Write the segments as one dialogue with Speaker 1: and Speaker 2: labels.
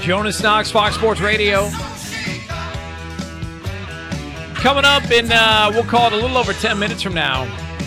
Speaker 1: Jonas Knox, Fox Sports Radio. Coming up in, we'll call it a little over 10 minutes from now.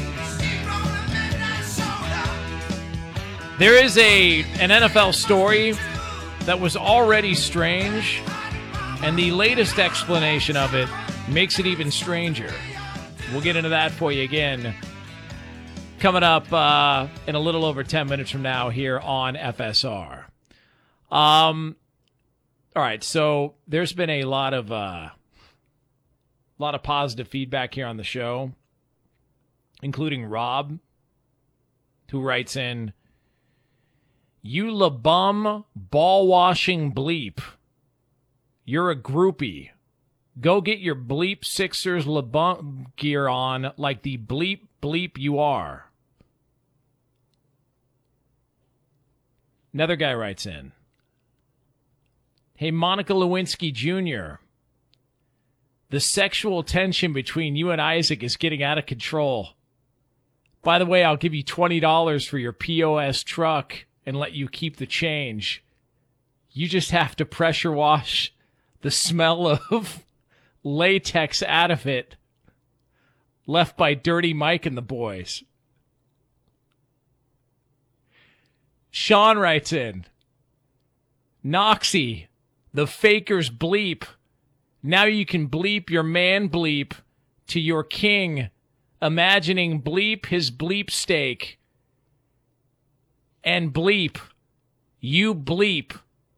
Speaker 1: There is an NFL story that was already strange, and the latest explanation of it makes it even stranger. We'll get into that for you again. Coming up in a little over 10 minutes from now here on FSR. All right, so there's been a lot of positive feedback here on the show, including Rob, who writes in, "You LeBum ball-washing bleep. You're a groupie. Go get your bleep Sixers LeBum gear on like the bleep bleep you are." Another guy writes in, "Hey, Monica Lewinsky Jr., the sexual tension between you and Isaac is getting out of control. By the way, I'll give you $20 for your POS truck and let you keep the change. You just have to pressure wash the smell of latex out of it left by Dirty Mike and the boys." Sean writes in, "Noxie, the faker's bleep. Now you can bleep your man bleep to your king, imagining bleep his bleep steak. And bleep, you bleep."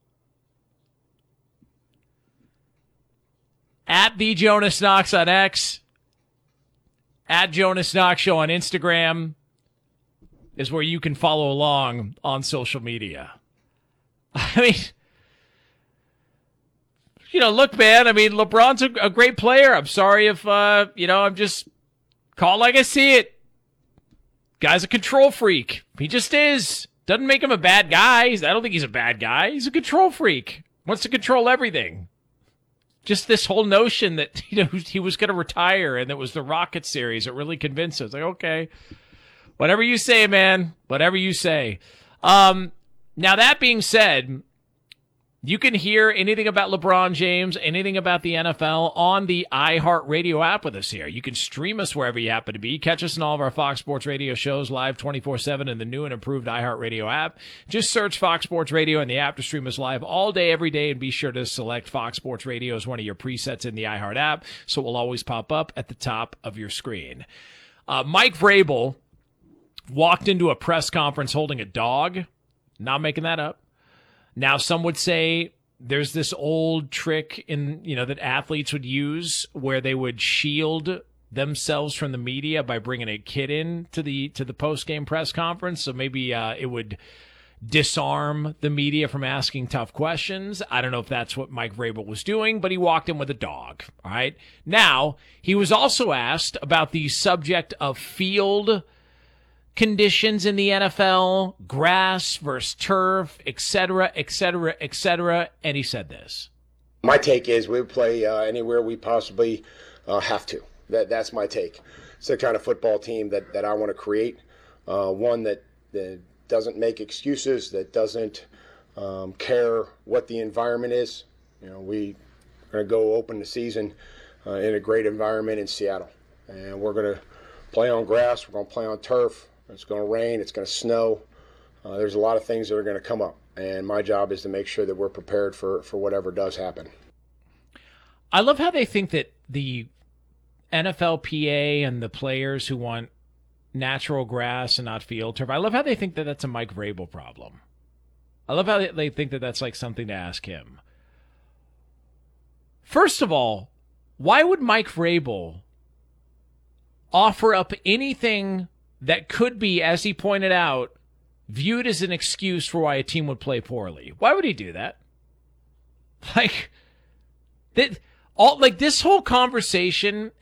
Speaker 1: At the Jonas Knox on X, at Jonas Knox Show on Instagram is where you can follow along on social media. I mean, look, man, LeBron's a great player. I'm sorry if, I'm just call like I see it. Guy's a control freak. He just is. Doesn't make him a bad guy. I don't think he's a bad guy. He's a control freak. Wants to control everything. Just this whole notion that, he was going to retire and it was the Rocket series that really convinced us. Like, okay, whatever you say, man, whatever you say. Now, that being said, you can hear anything about LeBron James, anything about the NFL on the iHeartRadio app with us here. You can stream us wherever you happen to be. Catch us in all of our Fox Sports Radio shows live 24/7 in the new and improved iHeartRadio app. Just search Fox Sports Radio in the app to stream us live all day, every day, and be sure to select Fox Sports Radio as one of your presets in the iHeart app, so it will always pop up at the top of your screen. Mike Vrabel walked into a press conference holding a dog. Not making that up. Now, some would say there's this old trick that athletes would use where they would shield themselves from the media by bringing a kid in to the post-game press conference. So maybe it would disarm the media from asking tough questions. I don't know if that's what Mike Vrabel was doing, but he walked in with a dog. All right. Now, he was also asked about the subject of field conditions in the NFL, grass versus turf, etc., etc., etc., and he said this.
Speaker 2: My take is we play anywhere we possibly have to. That's my take. It's the kind of football team that I want to create, one that doesn't make excuses, that doesn't care what the environment is. We are going to go open the season in a great environment in Seattle, and we're going to play on grass, we're going to play on turf. It's going to rain. It's going to snow. There's a lot of things that are going to come up, and my job is to make sure that we're prepared for whatever does happen.
Speaker 1: I love how they think that the NFLPA and the players who want natural grass and not field turf, I love how they think that that's a Mike Vrabel problem. I love how they think that that's like something to ask him. First of all, why would Mike Vrabel offer up anything that could be, as he pointed out, viewed as an excuse for why a team would play poorly? Why would he do that? This whole conversation